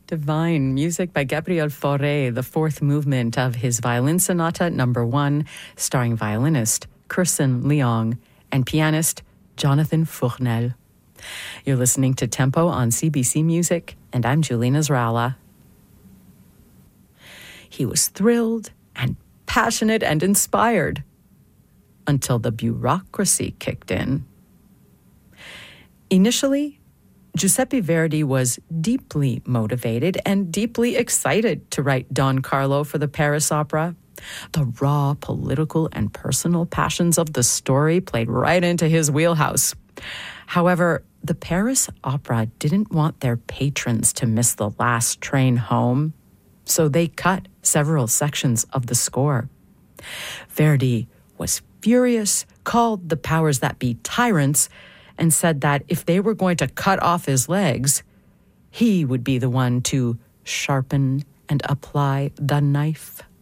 Divine music by Gabriel Fauré, the fourth movement of his Violin Sonata No. 1, starring violinist Kirsten Leong and pianist Jonathan Fournel. You're listening to Tempo on CBC Music, and I'm Julie Nasrallah. He was thrilled and passionate and inspired until the bureaucracy kicked in. Initially, Giuseppe Verdi was deeply motivated and deeply excited to write Don Carlo for the Paris Opera. The raw political and personal passions of the story played right into his wheelhouse. However, the Paris Opera didn't want their patrons to miss the last train home, so they cut several sections of the score. Verdi was furious, called the powers that be tyrants, and said that if they were going to cut off his legs, he would be the one to sharpen and apply the knife.